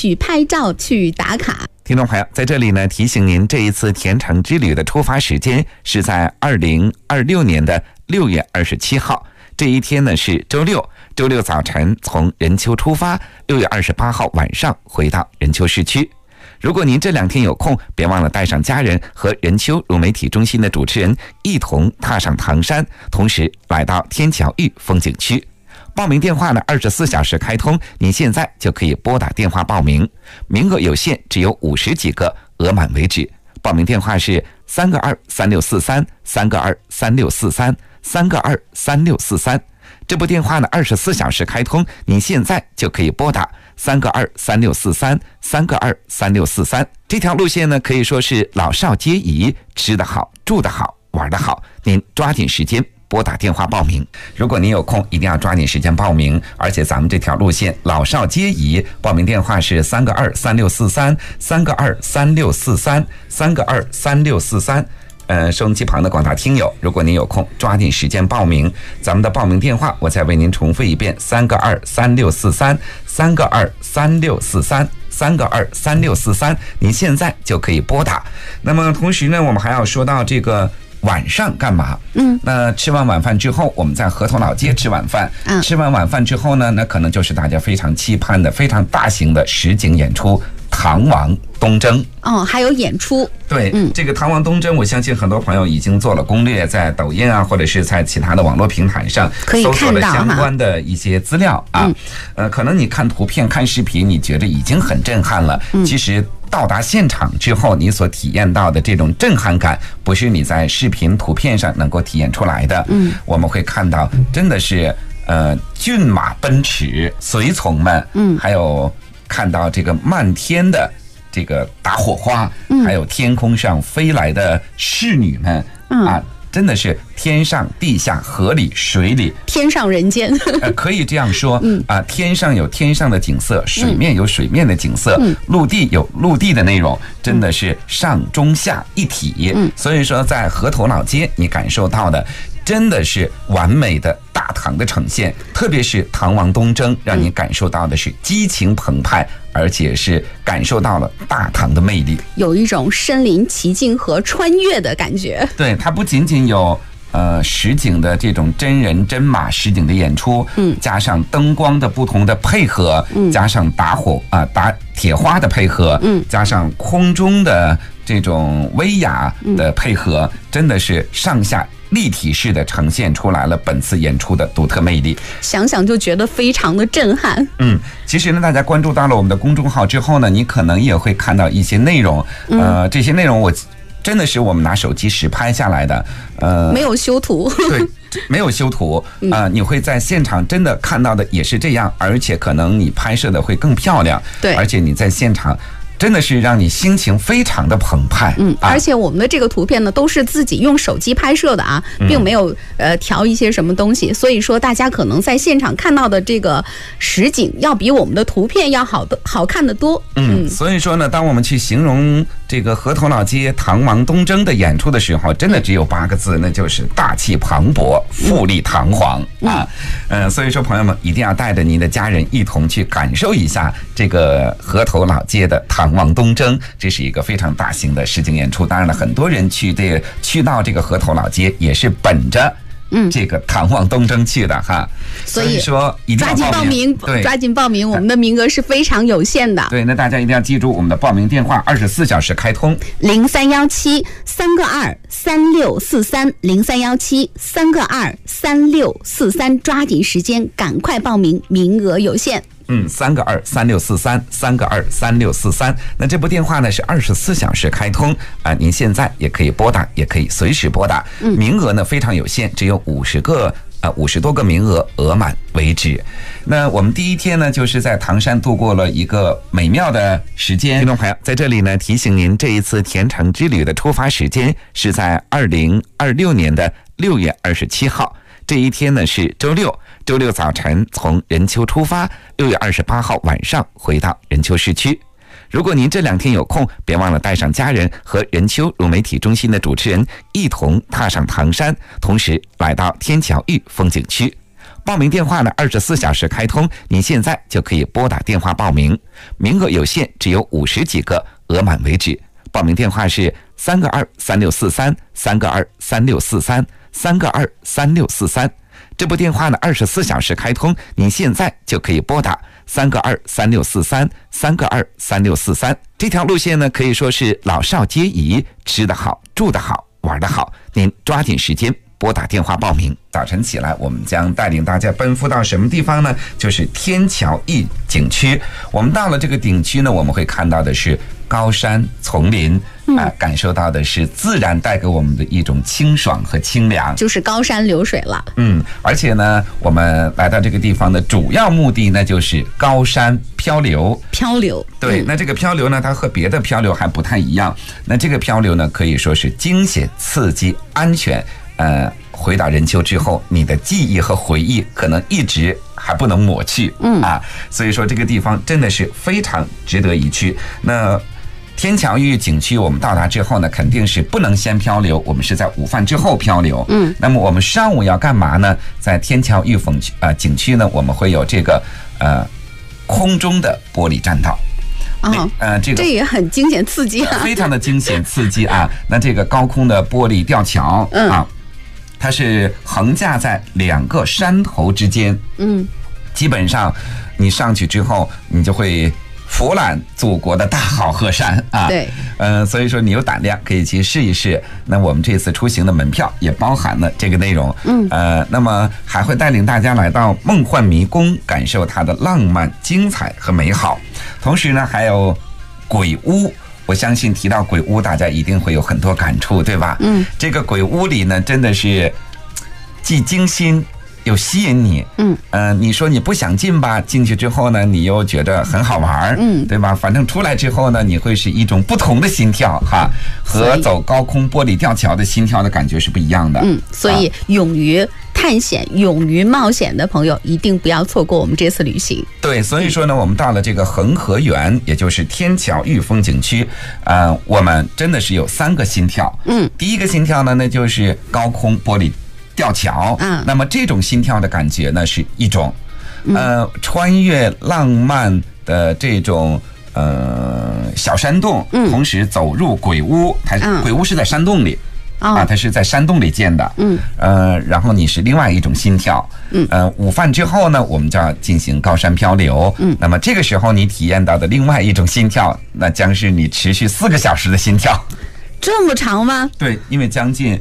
去拍照去打卡。 听众朋友，在这里呢提醒您，这一次甜橙之旅的出发时间是在2026年的6月27号，这一天呢是周六，周六早晨从任丘出发，6月28号晚上回到任丘市区。如果您这2天有空，别忘了带上家人和任丘融媒体中心的主持人一同踏上唐山，同时来到天桥峪风景区。报名电话呢24小时开通，您现在就可以拨打电话报名，名额有限，只有50几个，额满为止。报名电话是3个2 3643 3个2 3643 3个2 3643。这部电话呢24小时开通，您现在就可以拨打3个2 3643 3个2 3643。这条路线呢可以说是老少皆宜，吃得好，住得好，玩得好，您抓紧时间拨打电话报名。如果您有空，一定要抓紧时间报名，而且咱们这条路线老少皆宜，报名电话是3个2 3643 3个2 3643 3个2 3643。收音机旁的广大听友，如果您有空，抓紧时间报名。咱们的报名电话我再为您重复一遍：3个2 3643 3个2 3643 3个2 3643。您现在就可以拨打。那么同时呢，我们还要说到这个晚上干嘛？那吃完晚饭之后，我们在河头老街吃晚饭。吃完晚饭之后呢，那可能就是大家非常期盼的非常大型的实景演出——唐王东征。 还有演出。 对，这个唐王东征，我相信很多朋友已经做了攻略，在抖音啊，或者是在其他的网络平台上搜索了相关的一些资料啊。可能你看图片、看视频，你觉得已经很震撼了。其实到达现场之后，你所体验到的这种震撼感，不是你在视频、图片上能够体验出来的。我们会看到，真的是骏马奔驰，随从们，还有看到这个漫天的这个打火花，还有天空上飞来的侍女们啊，真的是天上地下河里水里， 天上人间。 可以这样说啊，天上有天上的景色，水面有水面的景色，陆地有陆地的内容，真的是上中下一体。所以说在河头老街你感受到的真的是完美的大唐的呈现，特别是唐王东征，让你感受到的是激情澎湃，而且是感受到了大唐的魅力， 有一种身临其境和穿越的感觉。 对，它不仅仅有实景的这种真人真马实景的演出，加上灯光的不同的配合，加上打铁花的配合，加上空中的这种威亚的配合，真的是上下立体式的呈现出来了本次演出的独特魅力， 想想就觉得非常的震撼。 其实呢，大家关注到了我们的公众号之后呢，你可能也会看到一些内容，这些内容我真的是我们拿手机实拍下来的， 没有修图。 对，没有修图你会在现场真的看到的也是这样，而且可能你拍摄的会更漂亮。 对， 而且你在现场真的是让你心情非常的澎湃。 而且我们的这个图片呢，都是自己用手机拍摄的啊，并没有调一些什么东西，所以说大家可能在现场看到的这个实景，要比我们的图片要好看得多。 所以说呢，当我们去形容这个河头老街唐王东征的演出的时候，真的只有8个字，那就是大气磅礴，富丽堂皇啊。所以说朋友们一定要带着您的家人一同去感受一下这个河头老街的唐王东征，这是一个非常大型的实景演出。当然了，很多人去到这个河头老街也是本着这个唐王东征去的哈。所以说一定要抓紧报名，抓紧报名，我们的名额是非常有限的。 对，那大家一定要记住我们的报名电话，24小时开通 ，0317 3个2 3643 0317 3个2 3643，抓紧时间，赶快报名，名额有限。 3个2 3643 3个2 3643。那这部电话呢是24小时开通您现在也可以拨打，也可以随时拨打。名额呢非常有限，只有50多个名额，额满为止。那我们第一天呢，就是在唐山度过了一个美妙的时间。听众朋友，在这里呢提醒您，这一次甜橙之旅的出发时间是在2026年的6月27号，这一天呢是周六，周六早晨从任丘出发，6月28号晚上回到任丘市区。如果您这2天有空，别忘了带上家人和任丘融媒体中心的主持人一同踏上唐山，同时来到天桥峪风景区。 报名电话呢24小时开通，你现在就可以拨打电话报名，名额有限，只有50几个，额满为止。报名电话是3个2 3643 3个2 3643 3个2 3643。这部电话呢24小时开通，你现在就可以拨打3个2 3643 3个2 3643。这条路线呢可以说是老少皆宜，吃得好，住得好，玩得好，您抓紧时间拨打电话报名。早晨起来，我们将带领大家奔赴到什么地方呢？就是天桥驿景区。我们到了这个景区呢，我们会看到的是高山丛林，感受到的是自然带给我们的一种清爽和清凉， 就是高山流水了。 而且呢，我们来到这个地方的主要目的呢，就是高山漂流。 漂流， 对，那这个漂流呢，它和别的漂流还不太一样。那这个漂流呢，可以说是惊险、刺激、安全。回到任丘之后，你的记忆和回忆可能一直还不能抹去，所以说这个地方真的是非常值得一去。那天桥驿景区我们到达之后呢，肯定是不能先漂流，我们是在午饭之后漂流。那么我们上午要干嘛呢？在天桥驿景区呢，我们会有这个空中的玻璃栈道。 这也很惊险刺激啊， 非常的惊险刺激啊！那这个高空的玻璃吊桥它是横架在2个山头之间，基本上你上去之后，你就会俯览祖国的大好河山啊！ 对， 所以说你有胆量可以去试一试。那我们这次出行的门票也包含了这个内容，那么还会带领大家来到梦幻迷宫，感受它的浪漫、精彩和美好。同时呢，还有鬼屋。我相信提到鬼屋，大家一定会有很多感触，对吧？这个鬼屋里呢，真的是既惊心又吸引你。你说你不想进吧，进去之后呢，你又觉得很好玩，对吧？反正出来之后呢，你会是一种不同的心跳哈，和走高空玻璃吊桥的心跳的感觉是不一样的。 所以勇于探险、勇于冒险的朋友，一定不要错过我们这次旅行。 对，所以说呢，我们到了这个恒河园，也就是天桥驿风景区，我们真的是有3个心跳。第一个心跳呢，那就是高空玻璃吊桥。那么这种心跳的感觉呢，是一种穿越浪漫的这种小山洞，同时走入鬼屋。鬼屋是在山洞里。它是在山洞里建的，然后你是另外一种心跳，午饭之后呢，我们就要进行高山漂流，那么这个时候你体验到的另外一种心跳，那将是你持续4个小时的心跳。 这么长吗？ 对，因为将近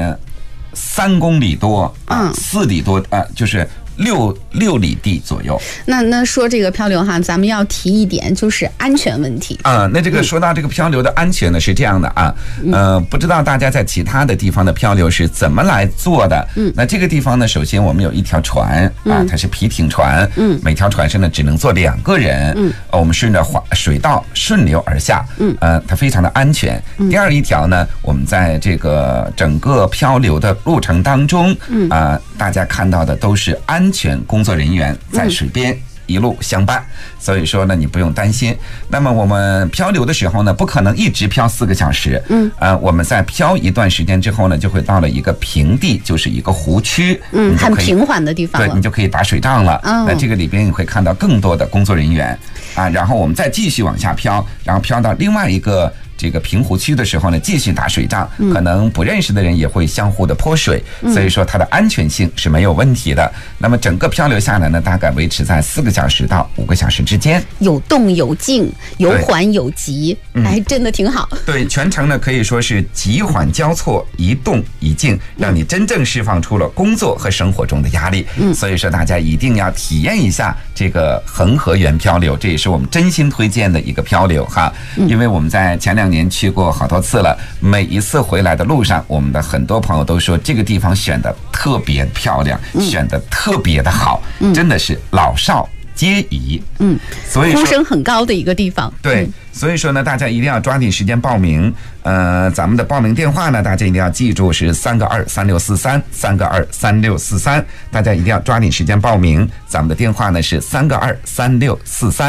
3公里多，4里多就是6里地左右。 那说这个漂流哈，咱们要提一点，就是安全问题那这个说到这个漂流的安全呢，是这样的不知道大家在其他的地方的漂流是怎么来做的。那这个地方呢，首先我们有一条船它是皮艇船，每条船上呢只能坐2个人，我们顺着水道顺流而下，它非常的安全。第二一条呢，我们在这个整个漂流的路程当中，大家看到的都是安全工作人员在水边一路相伴，所以说呢，你不用担心。那么我们漂流的时候呢，不可能一直漂4个小时，我们在漂一段时间之后呢，就会到了一个平地，就是一个湖区， 很平缓的地方了， 对，你就可以打水仗了。那这个里边你会看到更多的工作人员然后我们再继续往下漂，然后漂到另外一个这个平湖区的时候呢，继续打水仗，可能不认识的人也会相互的泼水，所以说它的安全性是没有问题的。那么整个漂流下来呢，大概维持在4个小时到5个小时之间， 有动有静，有缓有急，真的挺好。 对，全程呢可以说是急缓交错，一动一静，让你真正释放出了工作和生活中的压力。所以说大家一定要体验一下这个恒河园漂流，这也是我们真心推荐的一个漂流哈。因为我们在前2年去过好多次了，每一次回来的路上，我们的很多朋友都说这个地方选的特别漂亮，选的特别的好，真的是老少皆宜。所以说呼声很高的一个地方。 对，所以说呢，大家一定要抓紧时间报名。咱们的报名电话呢，大家一定要记住是3个2 3643 3个2 3643，大家一定要抓紧时间报名。咱们的电话呢是3个2 3643。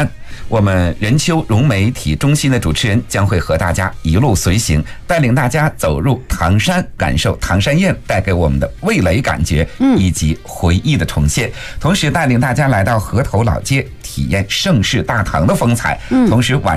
我们任丘融媒体中心的主持人将会和大家一路随行，带领大家走入唐山，感受唐山宴带给我们的味蕾感觉以及回忆的重现，同时带领大家来到河头老街，体验盛世大唐的风采，同时晚